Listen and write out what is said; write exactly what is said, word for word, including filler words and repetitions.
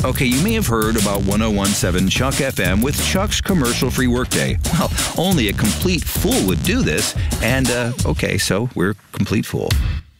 Okay, you may have heard about one oh one point seven Chuck F M with Chuck's commercial-free workday. Well, only a complete fool would do this, and, uh, okay, so we're complete fool.